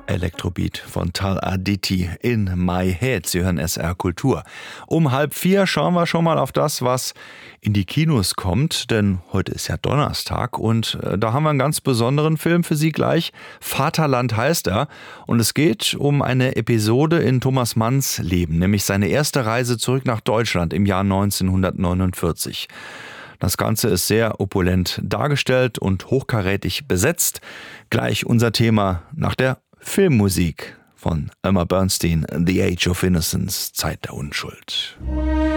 Elektrobeat von Tal Aditi in My Head. Sie hören SR Kultur. Um 3:30 schauen wir schon mal auf das, was in die Kinos kommt, denn heute ist ja Donnerstag und da haben wir einen ganz besonderen Film für Sie gleich. Vaterland heißt er und es geht um eine Episode in Thomas Manns Leben, nämlich seine erste Reise zurück nach Deutschland im Jahr 1949. Das Ganze ist sehr opulent dargestellt und hochkarätig besetzt. Gleich unser Thema nach der Filmmusik von Elmer Bernstein, The Age of Innocence, Zeit der Unschuld.